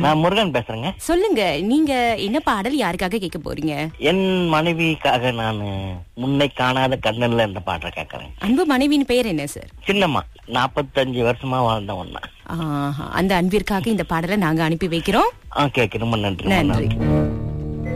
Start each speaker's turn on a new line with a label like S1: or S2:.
S1: நான் முருகன் பேசுறேங்க.
S2: சொல்லுங்க, நீங்க என்ன பாடல் யாருக்காக கேட்க போறீங்க?
S1: என் மனைவிக்காக நான் முன்னை காணாத கண்ணன்ல இந்த பாட்டை கேட்கறேன்.
S2: அன்பு மனைவியின் பெயர் என்ன சார்?
S1: சின்னம்மா. 45 வருஷமா வாழ்ந்த ஒண்ணா.
S2: அந்த அன்பிற்காக இந்த பாடலை நாங்க அனுப்பி வைக்கிறோம்.
S1: கேட்க ரொம்ப நன்றி.
S2: நன்றி.